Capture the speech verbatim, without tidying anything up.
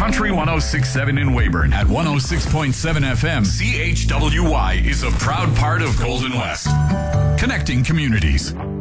Country one oh six point seven in Weyburn. At one oh six point seven F M, C H W Y is a proud part of Golden West. Connecting communities.